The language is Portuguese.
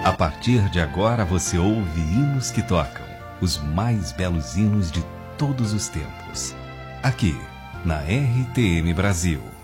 A partir de agora você ouve hinos que tocam, os mais belos hinos de todos os tempos. Aqui, na RTM Brasil.